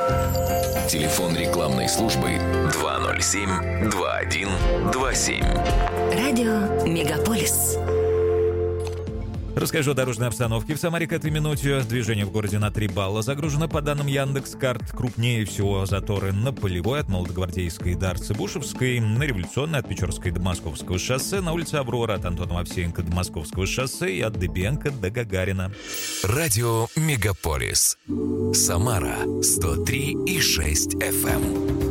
Телефон рекламной службы 207-2127. Радио Мегаполис. Расскажу о дорожной обстановке в Самаре к этой минуте. Движение в городе на 3 балла загружено по данным Яндекс.Карт. Крупнее всего заторы на Полевой от Молодогвардейской до Арцебушевской, на Революционной от Печорской до Московского шоссе, на улице Аврора от Антона Овсеенко до Московского шоссе и от Дыбенко до Гагарина. Радио Мегаполис. Самара 103,6 FM.